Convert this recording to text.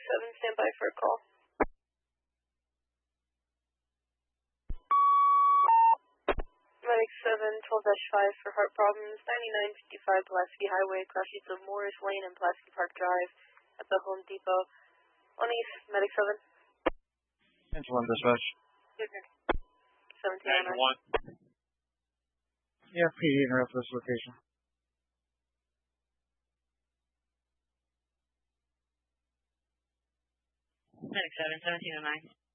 7, stand by for a call. Medic 7, 12-5 for heart problems, 9955 Pulaski Highway, cross streets of Morris Lane and Pulaski Park Drive at the Home Depot. On East, Medic 7. Into 1 dispatch. 1709. Yeah, PD interrupt this location. Medic 7, 1709.